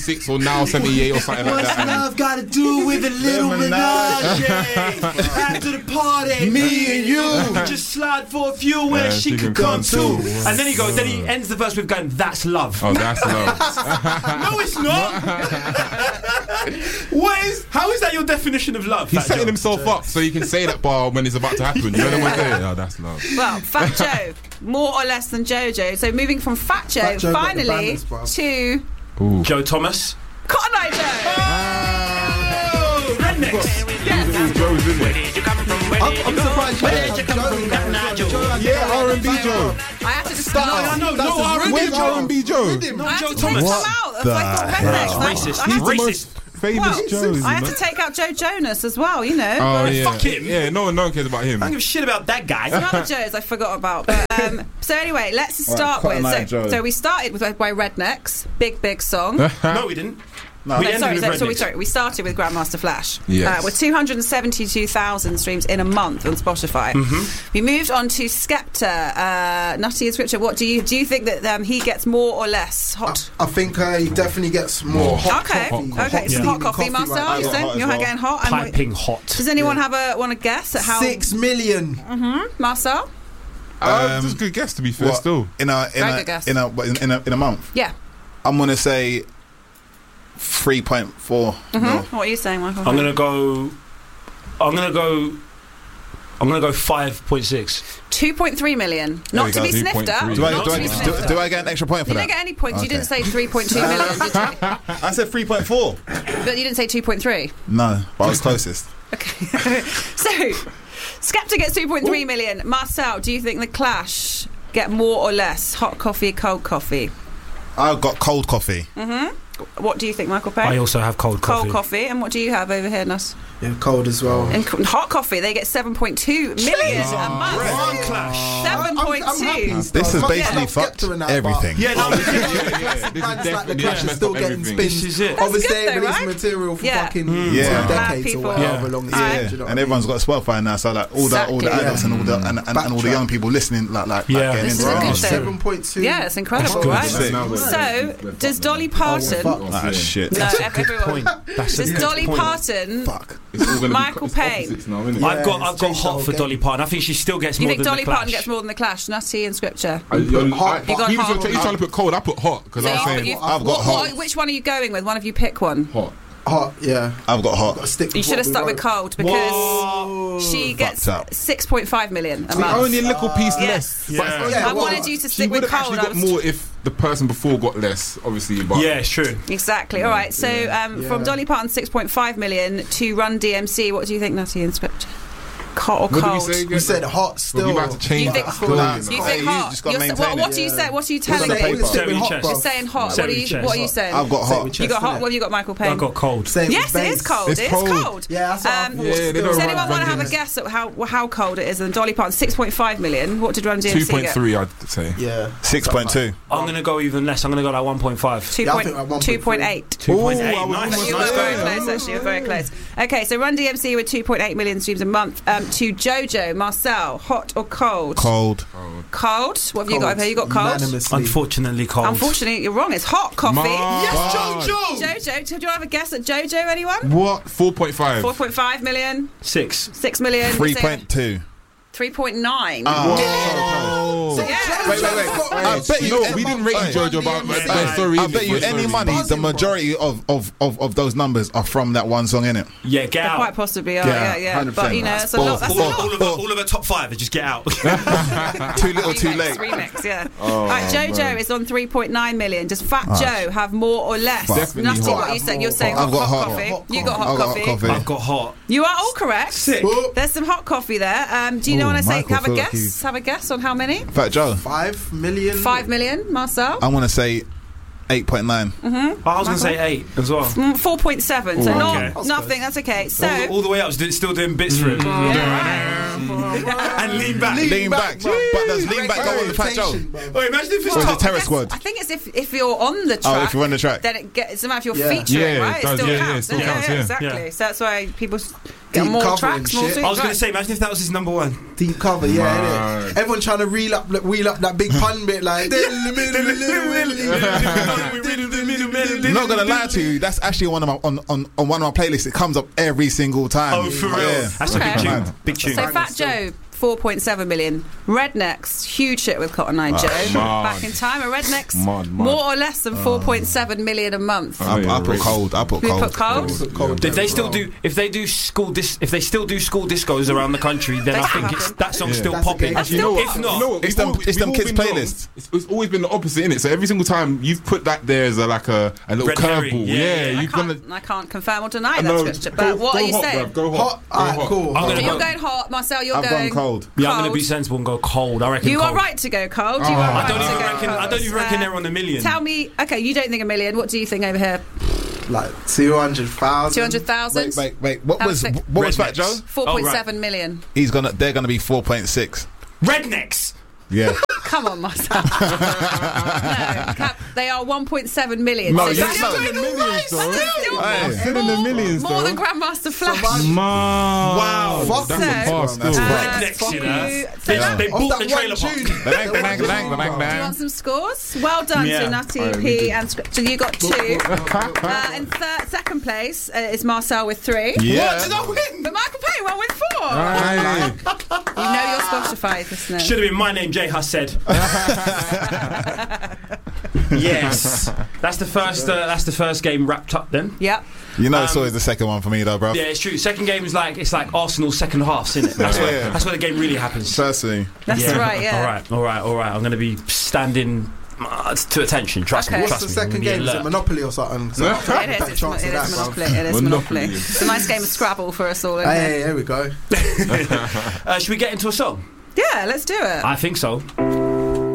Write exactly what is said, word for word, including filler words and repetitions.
six or now seventy-eight or something like What's that. love got to do with a little menage? After the party, me and you just slide for a few where Yeah, she, she could come, come too. And then he goes. Then he ends the verse with going, "That's love." Oh, that's love. No, it's not. What is? How is that your definition of love? He's Fat setting Joe? himself up so he can say that bar when it's about to happen. You know what I'm saying? Oh, that's love. Well, Fat Joe, more or less than Jojo. So moving from Fat Joe, Fat Joe got the finally banners, bruv. to Ooh. Joe Thomas. Cotton Eye Joe. Oh, rednecks. Yes. Joe's in it. I'm, I'm surprised. Where did you come from? Yeah, R and B Joe. I have to just No, no, no, no, R and B Where's Joe. R and B Joe? I have Joe to take Thomas. them out. If I thought rednecks, hell? I- Racist. I He's have the to- most famous Well, Joe. I have to take out Joe Jonas as well, you know. Oh, yeah. Fuck him. Yeah, no one, no one cares about him. I don't give a shit about that guy. Some other Joes I forgot about. But, um, so anyway, let's start Cotton with. Eye So, Joe. so we started with by Rednecks, big big song. No, we didn't. No. We No, ended sorry, with so, so we rednecks. sorry. We started with Grandmaster Flash Yes. uh, with two hundred seventy-two thousand streams in a month on Spotify. Mm-hmm. We moved on to Skepta, uh, Nutty and Scripture. What do you do? You think that um, he gets more or less hot? I think uh, he definitely gets more hot okay, coffee. okay. So steaming hot coffee, Marcel. right you now. saying hot as you're well. getting hot? And we- Piping hot. Does anyone have a want to guess at how? Six million. Marcel? Uh, Um, that's a good guess, to be fair, What? still. In a in Very a, good guess. in a what, in, in a in a month. Yeah. I'm gonna say three point four. Mhm. What are you saying, Michael? I'm gonna go. I'm gonna go. I'm gonna go five point six. two point three million. There we Not to go, be sniffed at. two point three. Do I Not do to I, be do, sniffed do at. I get an extra point for You that? didn't get any points. You Okay. didn't say three point two million, did you? I said three point four. But you didn't say two point three. No, but I was closest. Okay. So, Skepta gets two point three million. Marcel, do you think the Clash get more or less hot coffee, cold coffee? I've got cold coffee. What do you think, Michael I Payne? also have cold coffee. Cold coffee. And what do you have over here, Nuss? Yeah, cold as well. And co- hot coffee, they get seven point two million a month. One Clash. seven point two. This has I'm basically not fucked Skepta and that, everything. Yeah, no, this is Yeah, Classic this is brands like the definitely Clash are messed still up getting everything. spins. This is it. Obviously, good they though, released right? material for Yeah. fucking Yeah. two Mad decades people. or however Yeah. long it's Yeah. been, Yeah, do you know what and I mean? everyone's got Spotify now, so like all the all the Exactly. adults and all the and, and, and all the Backtrack. young people listening, like like, Yeah. like getting This into is a it. good Oh, thing. seven point two. Yeah, it's incredible, good. right? Sick. So, does Dolly Parton... fuck. Ah, shit. No, everyone. point. That's a Does good Dolly point. Parton... Fuck. It's all gonna be Michael it's Payne. opposites now, isn't it? Yeah. I've got I've it's got changed the hot whole for game. Dolly Parton. I think she still gets You more think than Dolly the Clash. Parton gets more than the Clash? Nutty and Scripture. I, you're, hot. I, You got he was hot. he's trying to put cold. I put hot because I was So saying you- I've got what- hot. what- which one are you going with? One of you pick one. hot. Hot, yeah. I've got hot. Gotta stick You with should have what stuck we with wrote. cold because she gets Fucked up. six point five million a See, month. only a little piece Yes. less. But Yeah. it's- Yeah, I well, wanted you to she stick would with have cold. actually I got was- more if the person before got less, obviously. But Yeah, it's true. Exactly. All right. So um, Yeah. from Dolly Parton, six point five million to Run D M C. What do you think, Nutty and Scripture? Hot or what did cold? we say again? We said hot We're still. about to change You think- that. You Nah, think Hey, you hot? just gotta You're sa- maintain what, what it. do you say? What are you on telling the me? paper. Stick Set with with hot, your bro. You're saying hot. What Set are with you? your What are you chest. saying? I've got Say hot. with You got chest, hot. innit? What have you got, Michael I Payne? got cold. Same Yes, with it is bass. cold. It's It is cold. cold. Yeah, that's what I Um, thought. Yeah, they still. don't Does run anyone want to have a Run guess at how how cold it is? And Dolly Parton, six point five million. What did Run D M C Two point get? three, I'd say. Yeah. Six point two. I'm gonna go even less. I'm gonna go like one point five. Two Yeah, I point think like one point two point eight. Two point Ooh, eight. I was Nice. almost You like were very that. close, actually. You're very close. Okay, so Run D M C with two point eight million streams a month. Um, to Jojo, Marcel, hot or cold? Cold. Cold. What have you got over here? You got cold? Unanimously. Unfortunately, cold. Unfortunately, you're wrong. It's hot coffee. My Yes, God. Jojo. Jojo, do you have a guess at Jojo, anyone? What? four point five. four point five million, Six. six million, Three point two. three point nine. Oh. Yeah. Wait, wait, wait. I bet You you. know what? We didn't rate you, Jojo, but but sorry. I bet you but any sorry. money, the majority of, of, of, of those numbers are from that one song, innit? Yeah, get They out. quite possibly are, Yeah, yeah, yeah. one hundred But, percent. you know, it's a That's lot. That's a all, lot. all of her, all of her top five, just get out. Too little, too Remix, late. remix, yeah. Oh, All right, Jojo man. is on three point nine million. Does Fat Joe have more or less? Definitely Nutty, hot. what you saying? You're saying I've hot, got hot hot. coffee. Hot You got hot I've got coffee. hot coffee. I've got hot. You are all correct. Sick. There's some hot coffee there. Um, do you know Ooh, want to say? Michael, Have a feel like guess. he's- Have a guess on how many? Fat Joe. Five million. Five million, Marcel. I want to say eight point nine. I was gonna say eight as well. Mm, Four point seven. So Ooh, not okay. nothing. That's okay. So. all, the, all the way up, still still doing bits for him. And lean back. Lean back. But does lean back go on the Fat Joe? Oh, imagine if it's Or is it top. Terror I guess- Squad? I think it's if, if you're on the track. Oh, if you're on the track. Then it gets, it's about if you're Yeah. featuring, Yeah, it right? does, it still yeah, yeah, it counts. still counts, yeah. exactly. Yeah. So that's why people s- Get Deep more cover tracks, and more shit. tunes. I was going right. to say, imagine if that was his number one. Deep cover, yeah. Man. innit? Everyone trying to reel up, like, wheel up that big pun bit, like. I'm not gonna lie to you. That's actually one of my on, on, on one of my playlists. It comes up every single time. Oh, for real? Yeah. That's Okay. a big tune. Man. Big tune. So Fat Joe, four point seven million. Rednecks, huge shit with Cotton Eye Joe. man. Back in time, a Rednecks, Man, man. more or less than four point seven million a month. I, I put Really? cold. I put We cold. put cold. Cold. If they still do, if they do school, dis, if they still do school discos around the country, then They I can think it's happen. that song's still That's popping. okay. You know what? If You not, know what? It's We've them- al- it's we've them all kids' been wrong. playlists. It's, it's always been the opposite, innit? So every single time you've put that there as a, like a, a little Red herring, curveball. yeah, Yeah, yeah. I you've gonna. can't, I can't confirm or deny I that, know, Scripture, go- but what go are you hot, saying? bruv, Go hot. Hot. Go Alright, hot. cool. I'm So gonna you're go- going hot, Marcel, you're I've going gone cold. yeah, I'm going to cold. be sensible and go cold. I reckon. You cold. are right to go cold. You Oh. are I right I don't to even go reckon. cold. I don't even reckon Uh, they're on a million. Tell me, okay, you don't think a million. What do you think over here? Like two hundred thousand. Two hundred thousand. Wait, wait, wait. What How was much- what was Fat Rednecks. Joe? Four point seven million. He's gonna. They're gonna be four point six. Rednecks. Yeah. Come on, Marcel. no, Cap, they are one point seven million. No, So you that's said still in the millions, though. that's still Hey. more, Said in the millions, more though. than Grandmaster Flash. Man. Wow. Fuck That's So- a bar still. That's Uh, Rednecks, fuck you know. you. So They, that- they Of bought that the one trailer park. tune. Bang, bang, bang, bang, bang, Do you bang. want some scores? Well done Yeah. to Nutty, Aye, we P, did. and Scripture. You got two. uh, in third, second place uh, is Marcel with three. Yeah. What did I win? But Michael Payne won with four. Aye. You know your Spotify listeners. Should have been my name, Jay Huss said. Yes, that's the first. Uh, that's the first game wrapped up. Then. Yep. You know, it's Um, always the second one for me, though, bro. Yeah, it's true. Second game is like it's like Arsenal's second halves, isn't it? That's Yeah. where that's where the game really happens. Personally, That's right, yeah. All right, all right, all right. I'm going to be standing uh, to attention. Trust Okay. me. What's Trust the me. I'm second gonna be game? Is it alert. Monopoly or something? So Yeah. I'll take It is. that It's, chance it of is that, bruv. Monopoly. It is Monopoly. Monopoly. It's a nice game of Scrabble for us all. Isn't Hey, it? here we go. Uh, should we get into a song? Yeah, let's do it. I think so.